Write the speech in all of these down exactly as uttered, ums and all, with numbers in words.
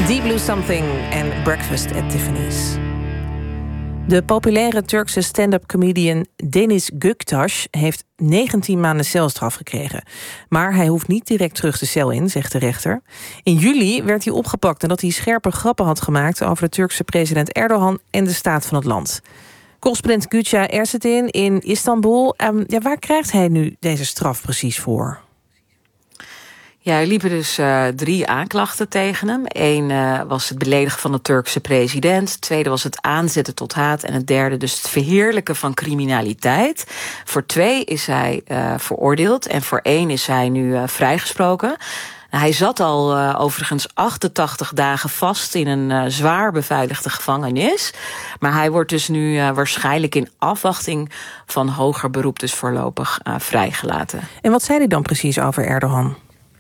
Deep Blue Something en Breakfast at Tiffany's. De populaire Turkse stand-up comedian Deniz Göktaş heeft negentien maanden celstraf gekregen. Maar hij hoeft niet direct terug de cel in, zegt de rechter. In juli werd hij opgepakt nadat hij scherpe grappen had gemaakt over de Turkse president Erdogan en de staat van het land. Correspondent Gülçah Ersetin in Istanbul. Um, ja, waar krijgt hij nu deze straf precies voor? Ja, er liepen dus uh, drie aanklachten tegen hem. Eén uh, was het beledigen van de Turkse president. Het tweede was het aanzetten tot haat. En het derde dus het verheerlijken van criminaliteit. Voor twee is hij uh, veroordeeld. En voor één is hij nu uh, vrijgesproken. Hij zat al uh, overigens achtentachtig dagen vast in een uh, zwaar beveiligde gevangenis. Maar hij wordt dus nu uh, waarschijnlijk in afwachting van hoger beroep dus voorlopig uh, vrijgelaten. En wat zei hij dan precies over Erdogan?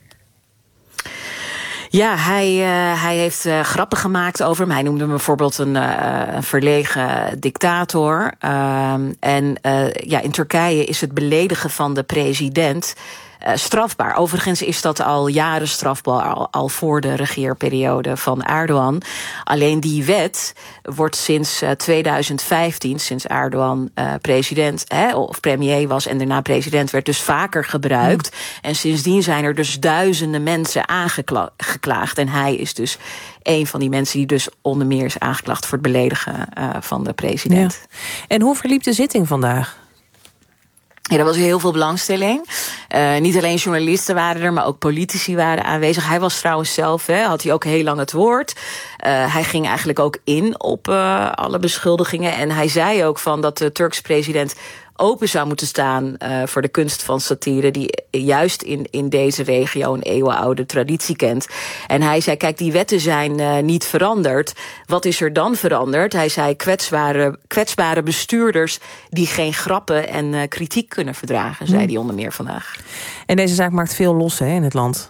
Ja, hij, uh, hij heeft uh, grappen gemaakt over hem. Hij noemde hem bijvoorbeeld een, uh, een verlegen dictator. Uh, en uh, ja, in Turkije is het beledigen van de president Uh, strafbaar. Overigens is dat al jaren strafbaar, al, al voor de regeerperiode van Erdogan. Alleen die wet wordt sinds uh, twintig vijftien, sinds Erdogan uh, president hè, of premier was en daarna president werd, dus vaker gebruikt. Mm. En sindsdien zijn er dus duizenden mensen aangeklaagd. En hij is dus een van die mensen die dus onder meer is aangeklaagd voor het beledigen uh, van de president. Ja. En hoe verliep de zitting vandaag? Ja, er was heel veel belangstelling. Uh, niet alleen journalisten waren er, maar ook politici waren aanwezig. Hij was trouwens zelf, hè, had hij ook heel lang het woord. Uh, hij ging eigenlijk ook in op uh, alle beschuldigingen. En hij zei ook van dat de Turkse president open zou moeten staan uh, voor de kunst van satire, die juist in, in deze regio een eeuwenoude traditie kent. En hij zei, kijk, die wetten zijn uh, niet veranderd. Wat is er dan veranderd? Hij zei, kwetsbare, kwetsbare bestuurders die geen grappen en uh, kritiek kunnen verdragen, zei hij onder meer vandaag. En deze zaak maakt veel los, hè, in het land.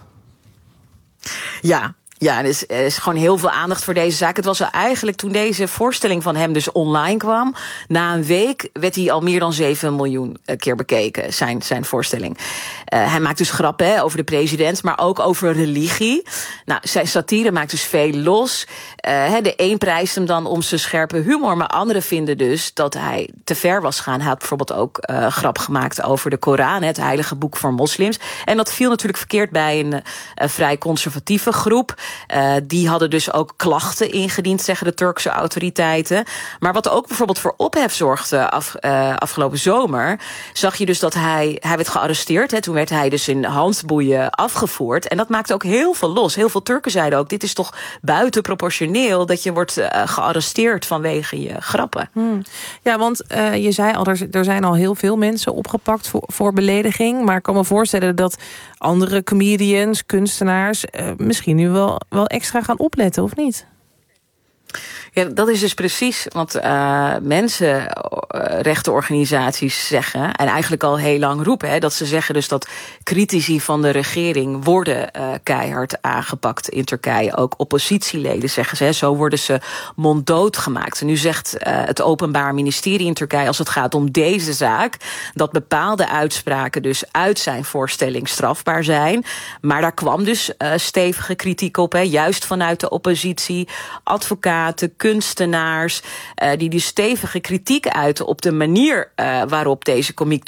Ja. Ja, er is, er is gewoon heel veel aandacht voor deze zaak. Het was er eigenlijk toen deze voorstelling van hem dus online kwam. Na een week werd hij al meer dan zeven miljoen keer bekeken, zijn, zijn voorstelling. Uh, hij maakt dus grappen hè, over de president, maar ook over religie. Nou, zijn satire maakt dus veel los. Uh, de een prijst hem dan om zijn scherpe humor, maar anderen vinden dus dat hij te ver was gegaan. Hij had bijvoorbeeld ook uh, grap gemaakt over de Koran, het heilige boek voor moslims. En dat viel natuurlijk verkeerd bij een, een vrij conservatieve groep. Uh, die hadden dus ook klachten ingediend, zeggen de Turkse autoriteiten. Maar wat ook bijvoorbeeld voor ophef zorgde af, uh, afgelopen zomer, zag je dus dat hij, hij werd gearresteerd. Hè, toen werd hij dus in handboeien afgevoerd. En dat maakte ook heel veel los. Heel veel Turken zeiden ook, dit is toch buitenproportioneel dat je wordt uh, gearresteerd vanwege je grappen. Hmm. Ja, want uh, je zei al, er, er zijn al heel veel mensen opgepakt voor, voor belediging. Maar ik kan me voorstellen dat andere comedians, kunstenaars uh, misschien nu wel, wel extra gaan opletten, of niet? Ja, dat is dus precies wat uh, mensenrechtenorganisaties zeggen, en eigenlijk al heel lang roepen, hè, dat ze zeggen dus dat critici van de regering worden uh, keihard aangepakt in Turkije. Ook oppositieleden zeggen ze, hè, zo worden ze monddood gemaakt. En nu zegt uh, het Openbaar Ministerie in Turkije, als het gaat om deze zaak, dat bepaalde uitspraken dus uit zijn voorstelling strafbaar zijn. Maar daar kwam dus uh, stevige kritiek op, hè, juist vanuit de oppositie, advocaten, kunstenaars, uh, die die stevige kritiek uiten op de manier uh, waarop deze komiek